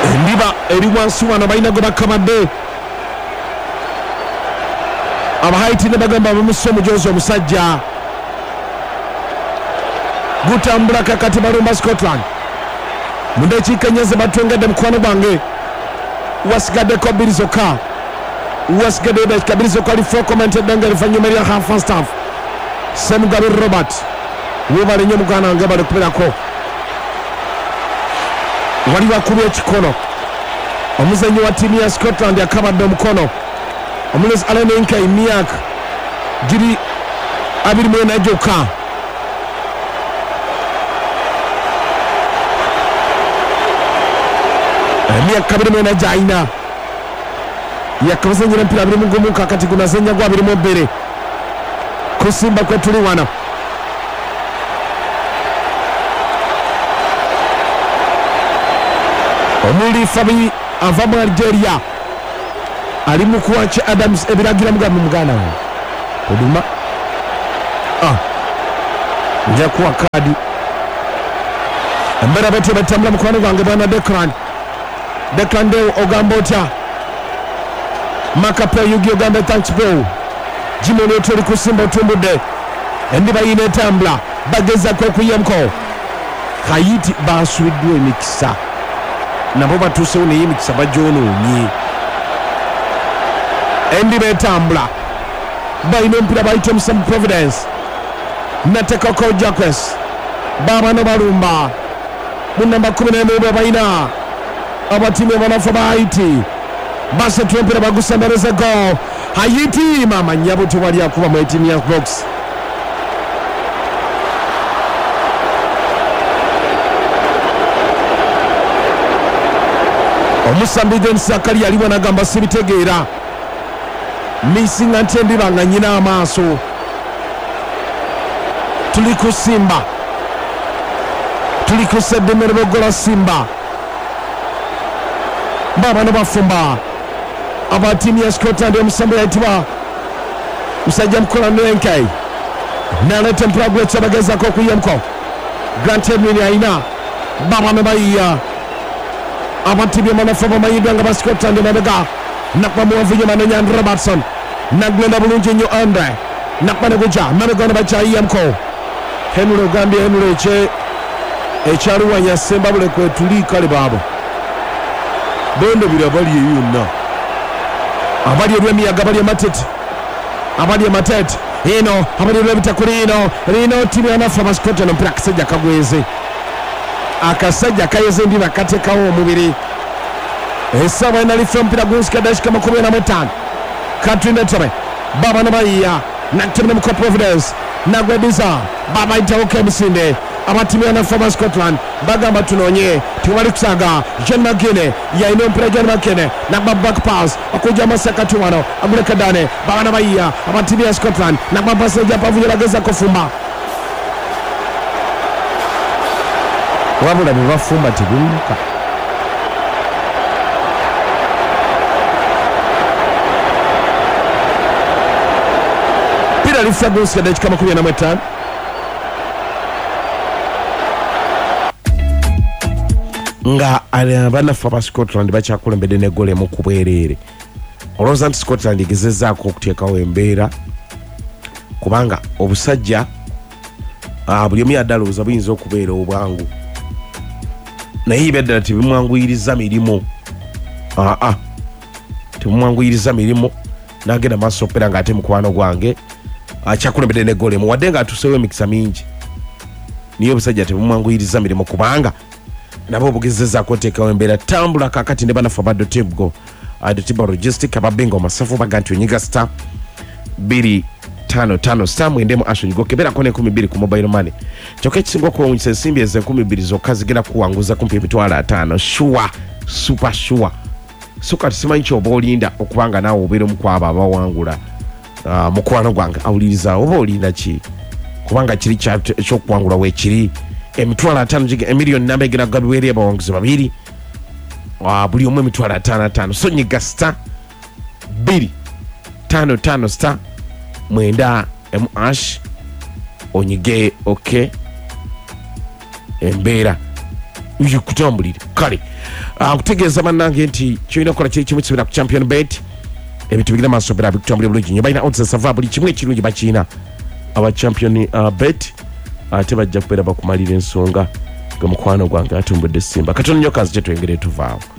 Ndiba eri wansi wano balina gwe bakabadde abahaiti ne bagamba bamusse omujozi omusajja gutambula kakati balumba Scotland mu ndakiika ennya ze batwengedde mukwano gwange wasigaddeko bbiri zokka wasigadde dakika bbiri zokka alifo commented nga oluvannyuma erya half first half Semugabe Robert webale nnyo muganda wange bali kubeerako waliwo akubye ekikono omuzannyi wa ttiimu ya Scotland akabadde omukono omulezi Alan Enkei myaka giri 24 gyokka emyaka 24 gy'alina yakabazanyira mpira 21 kakati gunazanya gwa 22 kusimba kwe tuli wano omuli Fabi ava mu Algeria ali mu kuwacha Adams ebiragira mugambo muganda we oduma nja kuwa kadi mbera bete batambula mukwano gwange bwana Declan Dew ogamba otya Makape Yugi ogamba thanks bro Jimoni otoli kusimba otumbudde endiba yina etambula bagezako okuyamko Haiti basubiddwa emikisa nabo batuusewo naye emikisa bagyonoonye endiba etambula balina omupiira bayita omusamu Providence natekako Jacques babano balumba mu namba 11 balina abatimu abanafu ba Haiti basetula omupiira bagusembereza go Haiti mama nyabo tewali akuba mu timu ya box omusambide Nsakali yali wanagamba sibitegeera misinga ntendiba nga nyina amaaso tuli kusimba tuli kuseddemere bogola simba babano bafumba abatimu ya Scotland omusambo yayitibwa musajja mukola Nenkei naleta mpulaguleti abagezako okuyamko Grant Edwin ayina babano bayiya abatimu amanafu bamayidwa nga ba Scotland mabega nakuba muwavuye manenya Robertson naglenda bulungi nnyo Andre nakuba neguja mabega ono bakyayiyamko Henry ogambye Henry ekyaluwanya semba bule kwetuli kale baabo bondo bira bali yonna abali olw'emiyaga bali amatete abali amatete ino abali olw'ebitakuli ino timu yanafu abasikotano mpira akasajja kagweze akasajja kayeze ndi bakatekawo omubiri essaawa enalifa omupiira gunsika dakika 25 Katrina Tobe baba nabayiya natemene muko Providence nagwediza baba itawoke emisinde abatimu yanafu aba Scotland bagamba tunonye tiwali kusaga Jean Magine yaina omupiira Jean Magine nagba back pass okuja Masaka tuwano aguleka dane baba nabayiya abatimu ya Scotland nagba pass pavuye bageza kufumba wabula befumba tibumuka pira lifya gunsika dakika 25 nga abanafu aba Scotland bakyakulembedde n'eggole mu kubwereere olowooza nti Scotland egezezaako okuteekawo embeera kubanga obusajja buli omu yaddalowooza buyinza okubeera obwangu naye ibeddala tebimwanguyiriza mirimu tebimwanguyiriza mirimu n'agenda maaso opera ng'ate mukwano gwange akyakulembedde n'eggole mu wadde ng'atuusewo emikisa mingi niyo obusajja tebimwanguyiriza mirimu kubanga nabo obugezezaako oteekawo embeera tambula kakati ne banafu abaddo tebgo adetiba logistic ababinga omasafu baga nti onyiga star 255 star mwendemu ashonyigo keberako ne 12 ku mobile money kyokka ekisinga okuwunyisa ensimbi eze 12 zokka zigenda kuwanguza kumpi emitwalo 5 sure super sure so kati simanyi kyoba olinda okubanga naawe obeera omukwabo abawangula mukwano gwange awuliriza oba olinda ki kubanga kiri ekyokuwangula weekiri emitwalo 5 emiliyoni namba egenda gabiweeri abawanguzi babiri buli omu emitwalo 5 so nyiga star 255 star mwenda emu / onyige embeera kutambulira kale kutegeeza bannange nti kyolina okukola kiri kimu kibira ku champion bet ebintu bigenda maaso bera bikutambulira bulungi nnyo balina odds esava buli kimu ekirungi bakiina aba champion bet ate bajja kubeera bakumalira ensonga nga mukwano gwange atumbudde simba katono nnyo kazi kye twengere tuvaawo